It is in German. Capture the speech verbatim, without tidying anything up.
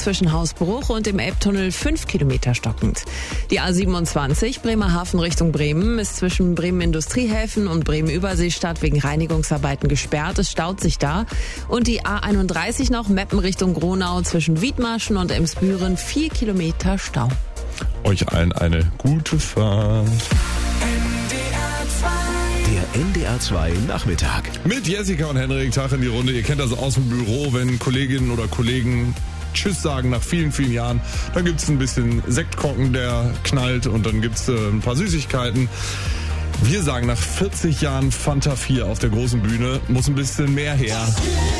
zwischen Hausbruch und dem Elbtunnel fünf Kilometer stockend. Die A siebenundzwanzig Bremerhaven Richtung Bremen ist zwischen Bremen Industriehäfen und Bremen Überseestadt wegen Reinigungsarbeiten gesperrt. Es staut sich da. Und die A einunddreißig noch Meppen Richtung Gronau zwischen Wiedmarschen und Emsbüren vier Kilometer Stau. Euch allen eine gute Fahrt. Der N D R zwei Nachmittag. Mit Jessica und Henrik, Tag in die Runde. Ihr kennt das aus dem Büro, wenn Kolleginnen oder Kollegen Tschüss sagen nach vielen, vielen Jahren. Dann gibt's ein bisschen Sektkorken, der knallt, und dann gibt's äh, ein paar Süßigkeiten. Wir sagen, nach vierzig Jahren Fanta vier auf der großen Bühne muss ein bisschen mehr her.